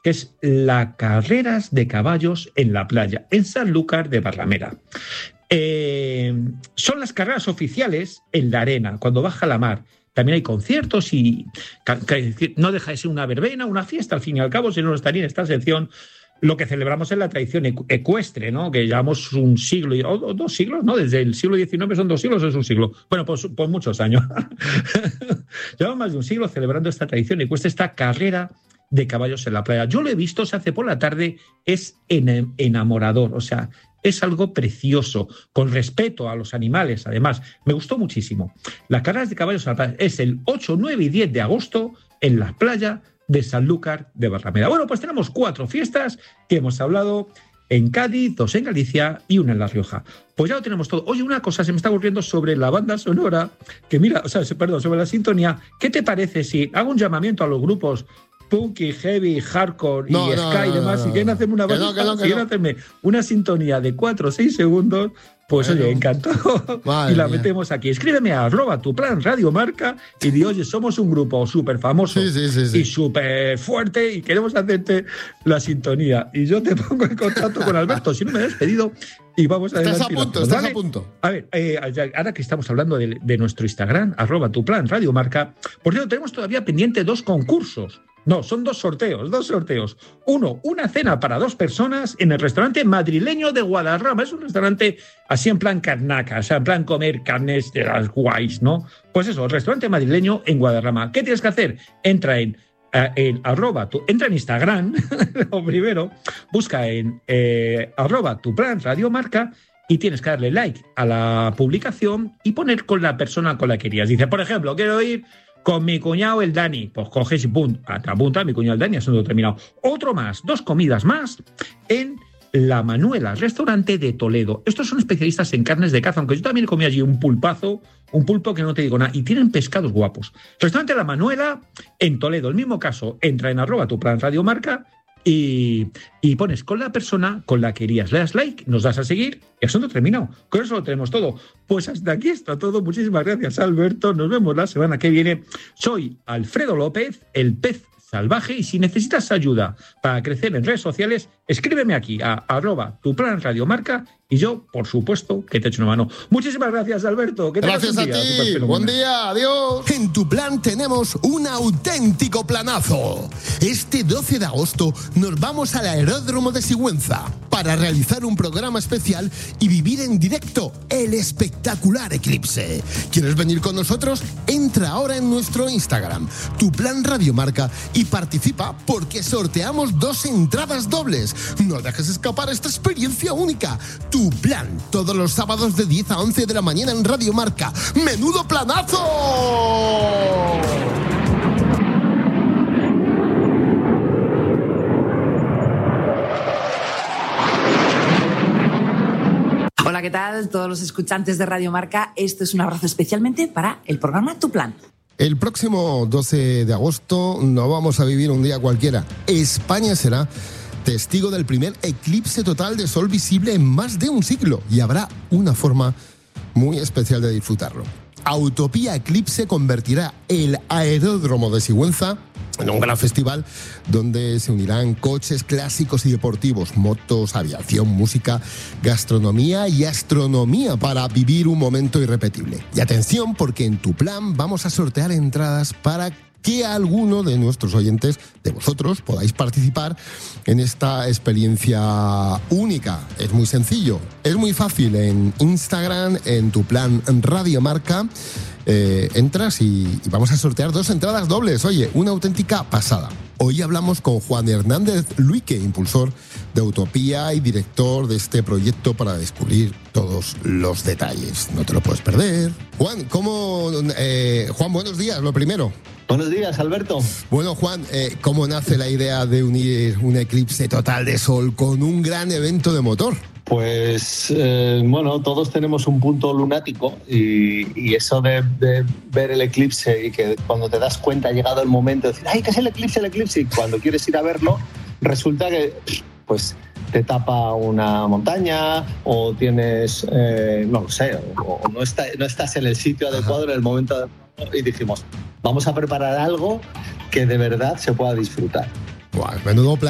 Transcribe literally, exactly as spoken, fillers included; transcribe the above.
que es la Carreras de Caballos en la Playa, en Sanlúcar de Barrameda. Eh, son las carreras oficiales en la arena, cuando baja la mar. También hay conciertos y no deja de ser una verbena, una fiesta, al fin y al cabo, si no estaría en esta sección. Lo que celebramos es la tradición ecuestre, ¿no? Que llevamos un siglo, o dos siglos, ¿no? Desde el siglo diecinueve son dos siglos, es un siglo. Bueno, pues, pues muchos años. Llevamos más de un siglo celebrando esta tradición ecuestre, esta carrera de caballos en la playa. Yo lo he visto, se hace por la tarde, es enamorador, o sea, es algo precioso, con respeto a los animales, además. Me gustó muchísimo. Las carreras de caballos en la playa es el ocho, nueve y diez de agosto en la playa de Sanlúcar de Barrameda. Bueno, pues tenemos cuatro fiestas que hemos hablado en Cádiz, dos en Galicia y una en La Rioja. Pues ya lo tenemos todo. Oye, una cosa se me está ocurriendo sobre la banda sonora, que mira, o sea, perdón, sobre la sintonía. ¿Qué te parece si hago un llamamiento a los grupos punky, heavy, hardcore no, y no, ska no, y demás? no, Si quieren hacerme una banda, no, que no, que si quieren no. hacerme una sintonía de cuatro o seis segundos, pues bueno, oye, encantado. Madre y la mía. metemos aquí. Escríbeme a arroba tu plan Radio Marca y di, oye, somos un grupo súper famoso Sí, sí, sí, sí. y súper fuerte y queremos hacerte la sintonía. Y yo te pongo en contacto con Alberto, si no me he despedido, y vamos a Estás a adelante. punto, estás a punto. A ver, eh, ahora que estamos hablando de, de nuestro Instagram, arroba tu plan Radio Marca, por cierto, tenemos todavía pendiente dos concursos. No, son dos sorteos, dos sorteos. Uno, una cena para dos personas en el restaurante madrileño de Guadarrama. Es un restaurante así en plan carnaca, o sea, en plan comer carnes de las guays, ¿no? Pues eso, el restaurante madrileño en Guadarrama. ¿Qué tienes que hacer? Entra en, uh, en arroba, tu, entra en Instagram, lo primero, busca en eh, arroba tu plan Radio Marca y tienes que darle like a la publicación y poner con la persona con la que querías. Dice, por ejemplo, quiero ir con mi cuñado el Dani, pues coges y pum, te apunta mi cuñado el Dani, asunto terminado. Otro más, dos comidas más en La Manuela, restaurante de Toledo. Estos son especialistas en carnes de caza, aunque yo también comí allí un pulpazo, un pulpo que no te digo nada, y tienen pescados guapos. Restaurante La Manuela en Toledo, el mismo caso, entra en arroba tu plan Radio Marca y, y pones con la persona con la que irías, le das like, nos das a seguir y asunto terminado. Con eso lo tenemos todo. Pues hasta aquí está todo. Muchísimas gracias, Alberto. Nos vemos la semana que viene. Soy Alfredo López, el pez salvaje, y si necesitas ayuda para crecer en redes sociales, escríbeme aquí a arroba tu plan Radio Marca y yo, por supuesto, que te echo una mano. Muchísimas gracias, Alberto. Que Gracias a ti. Buen día. Adiós. En Tu Plan tenemos un auténtico planazo. Este doce de agosto nos vamos al Aeródromo de Sigüenza para realizar un programa especial y vivir en directo el espectacular eclipse. ¿Quieres venir con nosotros? Entra ahora en nuestro Instagram, Tu Plan Radio Marca, y participa porque sorteamos dos entradas dobles. No dejes escapar esta experiencia única. Tu Plan, todos los sábados de diez a once de la mañana en Radio Marca. ¡Menudo planazo! Hola, ¿qué tal? Todos los escuchantes de Radio Marca, esto es un abrazo especialmente para el programa Tu Plan. El próximo doce de agosto no vamos a vivir un día cualquiera. España será testigo del primer eclipse total de sol visible en más de un siglo y habrá una forma muy especial de disfrutarlo. Autopía Eclipse convertirá el Aeródromo de Sigüenza en un gran festival donde se unirán coches clásicos y deportivos, motos, aviación, música, gastronomía y astronomía para vivir un momento irrepetible. Y atención, porque en Tu Plan vamos a sortear entradas para que alguno de nuestros oyentes, de vosotros, podáis participar en esta experiencia única. Es muy sencillo, es muy fácil. En Instagram, en Tu Plan Radio Marca, eh, entras y, y vamos a sortear dos entradas dobles. Oye, una auténtica pasada. Hoy hablamos con Juan Hernández Luique, impulsor de Utopía y director de este proyecto para descubrir todos los detalles. No te lo puedes perder. Juan, ¿cómo...? Eh, Juan, buenos días, lo primero. Buenos días, Alberto. Bueno, Juan, eh, ¿cómo nace la idea de unir un eclipse total de sol con un gran evento de motor? Pues, eh, bueno, todos tenemos un punto lunático y, y eso de, de ver el eclipse y que cuando te das cuenta ha llegado el momento de decir, ¡ay, que es el eclipse, el eclipse! Y cuando quieres ir a verlo, resulta que, pues, te tapa una montaña o tienes, eh, no lo sé, o, o no, está, no estás en el sitio adecuado. Ajá. En el momento adecuado. Y dijimos, vamos a preparar algo que de verdad se pueda disfrutar. Wow, menudo plan.